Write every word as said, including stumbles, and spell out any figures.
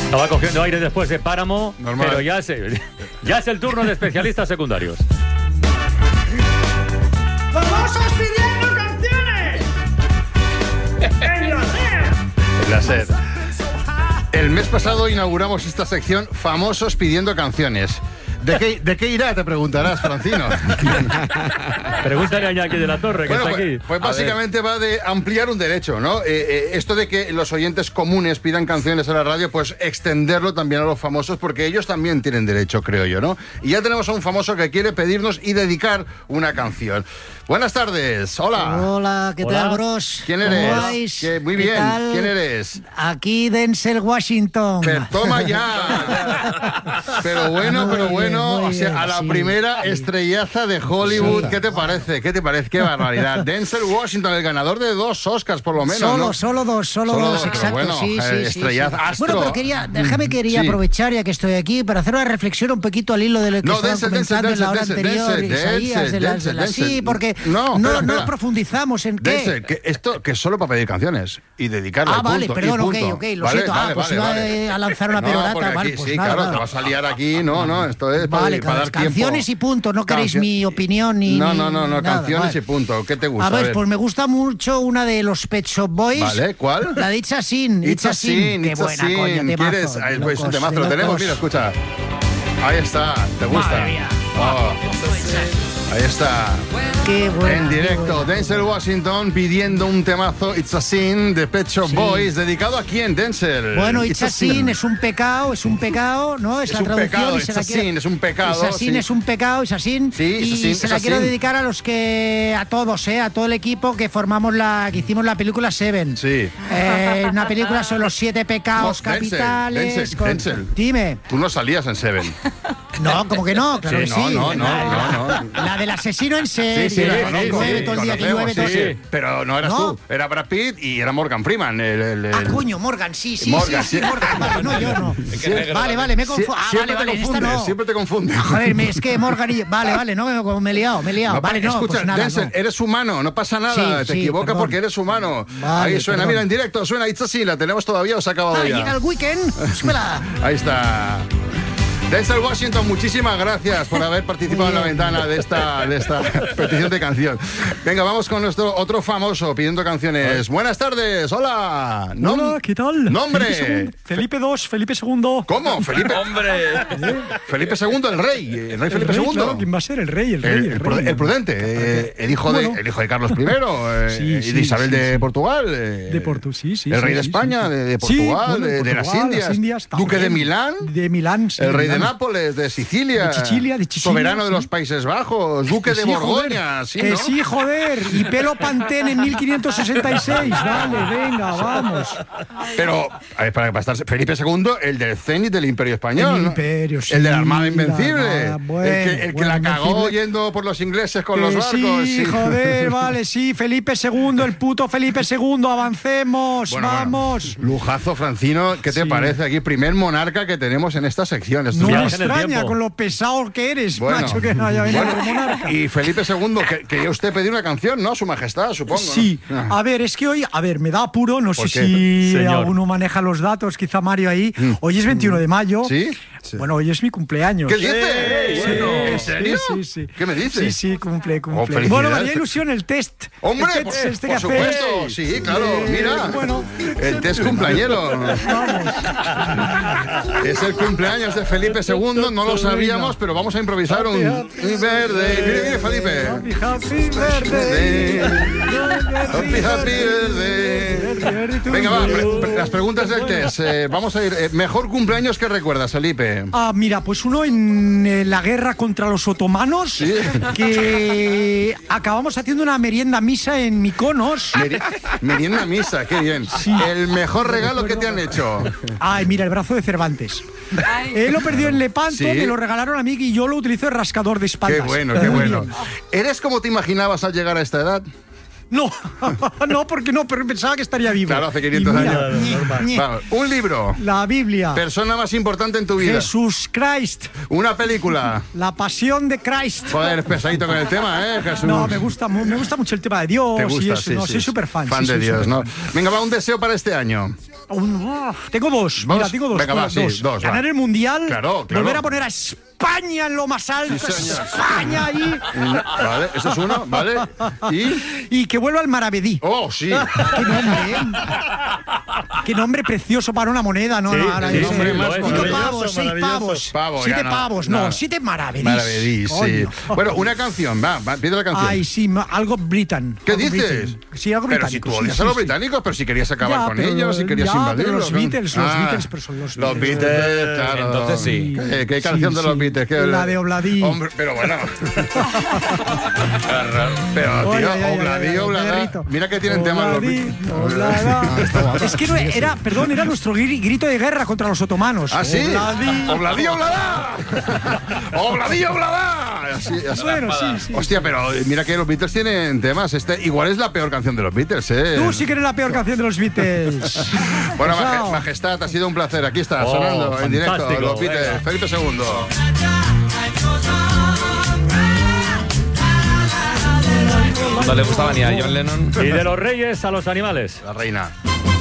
Estaba cogiendo aire después de Páramo, Normal. pero ya es, ya es el turno de especialistas secundarios. ¡Famosos pidiendo canciones! ¡En la SER! En la SER. El mes pasado inauguramos esta sección Famosos pidiendo canciones. ¿De qué, ¿De qué irá? Te preguntarás, Francino. Pregúntale a Iñaki de la Torre, que Bueno, está pues, aquí. pues básicamente va de ampliar un derecho, ¿no? Eh, eh, esto de que los oyentes comunes pidan canciones a la radio, pues extenderlo también a los famosos, porque ellos también tienen derecho, creo yo, ¿no? Y ya tenemos a un famoso que quiere pedirnos y dedicar una canción. Buenas tardes, hola. Hola, ¿qué Hola. tal, bros? ¿Quién ¿Cómo eres? vais? ¿Qué- muy ¿Qué bien, tal? ¿quién eres? Aquí Denzel Washington. Pero toma ya. Pero bueno, Muy pero bien, bueno, muy o sea, bien, a la sí, primera sí. estrellaza de Hollywood, Sí. ¿qué te parece? ¿Qué te parece? Qué barbaridad. Denzel Washington, el ganador de dos Oscars por lo menos, Solo, ¿no? solo dos, solo, Solo dos, dos, pero exacto. bueno, sí, eh, sí, sí, estrellaza, sí. astro. Bueno, pero quería, déjame quería Sí. aprovechar ya que estoy aquí para hacer una reflexión un poquito al hilo de lo que No, estaban Denzel, Denzel, comentando en la hora Denzel, anterior, Denzel, Isaías, de las- de Denzel, las- Denzel. sí, porque No, no, espera, no espera. profundizamos en qué. Denzel, que esto que es solo para pedir canciones y dedicarle Ah, y vale, punto, perdón, y ok, punto. ok, lo Vale, siento. Ah, vale, pues vale, iba vale. a lanzar una No, perorata, porque vale, aquí, pues sí, nada, claro, nada. te vas a liar aquí, no, no, esto es para, Vale, para dar tiempo. canciones y punto, no queréis Cancio- mi opinión ni... No, ni no, no, no, nada, canciones vale. y punto. ¿Qué te gusta? A ver, pues me gusta mucho una de los Pet Shop Boys. Vale, ¿cuál? La de It's a Sin. It's a sin, Qué it's a buena, sin. coño, temazo. ¿Quieres? de Ahí, pues un locos, temazo, de lo tenemos, locos. mira, escucha. Ahí está, ¿te gusta? Madre mía. Oh, ahí está. Qué buena. En qué directo, buena. Denzel Washington pidiendo un temazo It's a Sin de Pet Shop Sí. Boys. ¿Dedicado a quién, Denzel? Bueno, It's a Sin es un pecado, es un pecado, ¿no? Es, Es la un traducción pecado, y se It's la a quiero- sin, es un pecado, It's a Sin sí. es un pecado, It's a Sin. Sí, It's a y sin, se It's la a quiero sin. dedicar a los que, a todos, ¿eh? A todo el equipo que formamos la, que hicimos la película Seven. Sí. Eh, una película sobre los siete pecados No, Denzel, capitales. Denzel, con- Denzel. Dime. Tú no salías en Seven. No, como que no, claro Sí, que no, sí. no, no, la, no, no. la del asesino en serie, Sí, sí, la que conozco, llueve sí, todo el día, que conocemos, llueve todo sí, el sí. Pero no eras ¿No? tú, era Brad Pitt y era Morgan Freeman. El, el- el- Ah, coño, Morgan, sí, sí, Morgan, sí, sí, sí. Morgan, vale, no, yo no. Vale, vale, me Sie- confundo. Ah, siempre vale, vale, te en esta confundes, no. siempre te confundes. Ah, joder, me- es que Morgan y... Vale, vale, no, me, me he liado, me he liado. No, vale, no, escucha, pues nada, Denzel, no. eres humano, no pasa nada. Sí, te sí, equivocas perdón. porque eres humano. Vale, Ahí suena, perdón. mira, en directo, suena It's a Sin, la tenemos todavía o se ha acabado Ah, llega ya. el weekend, súbela. Ahí está. Denzel Washington, muchísimas gracias por haber participado en la ventana de esta, de esta petición de canción. Venga, vamos con nuestro otro famoso pidiendo canciones. Buenas tardes, hola. Nom- Hola, ¿qué tal? Nombre. Felipe segundo, Felipe dos, Felipe segundo. ¿Cómo? Felipe. ¡Hombre! Felipe segundo, el rey. El rey El Felipe rey, segundo. claro, ¿quién va a ser? El rey, el rey. El, el el rey. pru- el prudente, eh, el, hijo de, Bueno. el hijo de Carlos primero eh, Sí, y de sí, Isabel sí, de sí. Portugal. eh, De Portu, sí, sí. El sí, rey de sí, España, sí. de, de Sí, Portugal, bueno, de, de las Portugal, Indias, las Indias, duque de también. Milán, De Milán, sí, el rey de Milán. Nápoles, de Sicilia, De Sicilia, de Sicilia, soberano de sí. los Países Bajos, duque Que de sí, Borgoña, joder, sí, que ¿no? sí, joder. Y pelo Pantene en mil quinientos sesenta y seis. Vale, venga, vamos. Pero, a ver, para, para estar Felipe segundo, el del cenit del Imperio Español, El ¿no? imperio, sí, el de la Armada la Invencible, Armada, bueno, el que, el que bueno, la cagó Invencible. yendo por los ingleses con Que los barcos. sí, sí. joder, vale, sí, Felipe segundo, el puto Felipe segundo, avancemos, Bueno, vamos. bueno, lujazo, Francino, ¿qué te Sí. parece aquí? Primer monarca que tenemos en esta sección. Esto No es- me Viaje en el extraña tiempo. con lo pesado que eres, Bueno, macho, que no haya venido bueno, como monarca. y Felipe segundo, que quería usted pedir una canción, ¿no? A su majestad, supongo. ¿no? Sí, Ah. a ver, es que hoy, a ver, me da apuro, no sé ¿Por qué? si Señor. alguno maneja los datos, quizá Mario ahí. Hoy es veintiuno de mayo. ¿Sí? Bueno, hoy es mi cumpleaños. ¿Qué dices? Sí, Bueno, sí, ¿en serio? Sí, sí. ¿Qué me dices? Sí, sí, cumple, cumple. felicidades. bueno, me haría ilusión el test. Hombre, el por, test este por que supuesto, hacéis. sí, claro, Eh, mira, bueno. el test cumpleañero. Vamos. Es el cumpleaños de Felipe segundo, no lo sabíamos, pero vamos a improvisar un Happy, happy verde. Mire, mire, Felipe. Happy, happy birthday. Happy, happy birthday. Venga, va, pre- pre- las preguntas del test. Eh, vamos a ir. eh, mejor cumpleaños que recuerdas, Felipe. Ah, mira, pues uno en eh, la guerra contra los otomanos, Sí. que acabamos haciendo una merienda misa en Mykonos. Meri- Merienda misa, qué bien. El mejor regalo que te han hecho. Ay, mira, el brazo de Cervantes. Él lo perdió en Lepanto, Sí. me lo regalaron a mí y yo lo utilizo de rascador de espaldas. Qué bueno, qué Muy bueno. bien. ¿Eres como te imaginabas al llegar a esta edad? No, no, porque no, pero pensaba que estaría vivo. Claro, hace quinientos Y mira, años. ñe, ñe. Vamos, un libro. La Biblia. Persona más importante en tu vida. Jesús Christ. Una película. La pasión de Christ. Joder, pesadito con el tema, ¿eh, Jesús? No, me gusta, mu- me gusta mucho el tema de Dios Te gusta, y eso. sí, no, sí. soy súper fan. Fan de Dios, ¿no? Venga, va un deseo para este año. Un- tengo dos. Mira, ¿Dos? tengo dos. Venga, va, dos. sí, dos, va. Ganar el mundial. Claro, claro. Volver a poner a España en lo más alto. Sí, señor. España ahí. Vale, eso es uno, ¿vale? Y. Y que vuelva al Maravedí. ¡Oh, sí! Qué nombre, ¿eh? Qué nombre precioso para una moneda, ¿no? Sí, no, ahora sí, dice, hombre, más cinco maravilloso, pavos, seis pavos. Pavo, siete ya no, pavos, no. no, siete maravedís. Maravedís, sí. Coño. Bueno, una canción, va, va, pide la canción. Ay, sí, ma- algo Britain. ¿Qué algo dices? Britain. Sí, algo Pero británico. si tú sí, odias sí, a los sí. británicos, pero si querías acabar Ya, con pero- ellos, si querías ya, pero invadirlos. los ¿no? Beatles, los Ah, Beatles, pero son los Los Beatles. Beatles, claro. Entonces sí. ¿Qué, qué Sí, canción de los sí. Beatles? ¿Qué- La de Obladí. Hombre, pero bueno. Pero, Ay, tío, ay, ay, Obladí, ay, ay, Obladá. perrito. Mira que tienen temas los Obladí, Beatles. Oblada. Es que no era, perdón, era nuestro gri- grito de guerra contra los otomanos. ¿Ah, sí? Obladí. Obladí, Obladá. Obladí, Obladá. Así, así. Bueno, sí, sí. Hostia, pero mira que los Beatles tienen temas. Este igual es la peor canción de los Beatles, ¿eh? Tú sí que eres la peor canción de los Beatles. Bueno, Maje- Pesado. Majestad, ha sido un placer. Aquí está, Oh, sonando en directo. fantástico, Los Beatles. venga. Felipe segundo. No le gustaba ni a John Lennon. Y de los reyes a los animales. La reina.